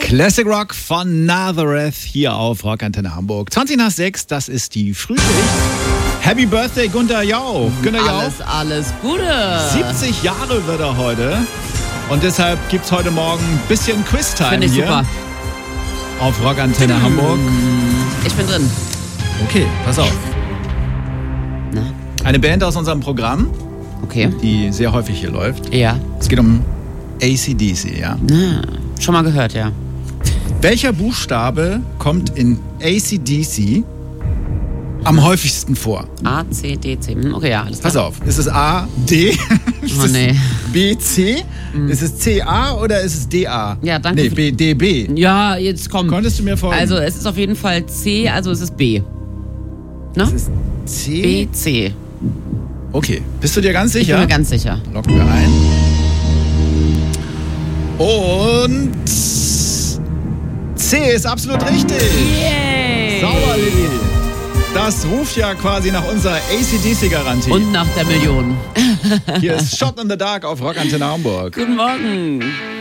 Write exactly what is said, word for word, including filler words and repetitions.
Classic Rock von Nazareth hier auf Rockantenne Hamburg. zwanzig nach sechs, das ist die Frühschicht. Happy Birthday, Günther Jauch. Günther Jauch. Alles, alles Gute. siebzig Jahre wird er heute. Und deshalb gibt es heute Morgen ein bisschen Quiz-Time Finde ich hier super. auf Rockantenne hm. Hamburg. Ich bin drin. Okay, pass auf. Na? Eine Band aus unserem Programm, Okay. die sehr häufig hier läuft. Ja. Es geht um A C D C, ja. Na, schon mal gehört, ja. Welcher Buchstabe kommt in A C D C am häufigsten vor? A, C, D, C. Hm, Okay, ja, alles klar. Pass auf, ist es A, D? Ist Oh, es nee. B, C? Ist es C, A oder ist es D, A? Ja, danke Nee, für- B, D, B. Ja, jetzt komm. Konntest du mir folgen? Also, es ist auf jeden Fall C, also es ist B. Ne? es ist C? B, C. Okay, bist du dir ganz Ich sicher? bin mir ganz sicher. Locken wir ein. Und C ist absolut richtig. Yay! Sauber, Lilly. Das ruft ja quasi nach unserer A C D C-Garantie. Und nach der Million. Hier ist Shot in the Dark auf Rockantenne Hamburg. Guten Morgen.